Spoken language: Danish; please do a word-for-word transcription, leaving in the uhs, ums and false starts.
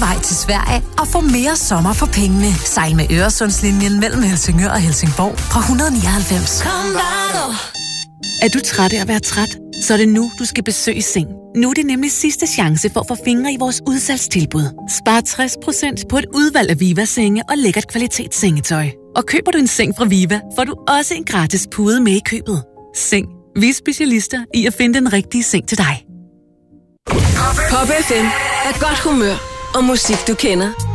vej til Sverige og få mere sommer for pengene. Sejl med Øresundslinjen mellem Helsingør og Helsingborg fra et hundrede nioghalvfems. Er du træt af at være træt? Så er det nu, du skal besøge Seng. Nu er det nemlig sidste chance for at få fingre i vores udsalgstilbud. Spar tres procent på et udvalg af Viva-senge og lækkert kvalitetssengetøj. Og køber du en seng fra Viva, får du også en gratis pude med i købet. Seng. Vi er specialister i at finde den rigtige seng til dig. Pop F M er godt humør og musik, du kender.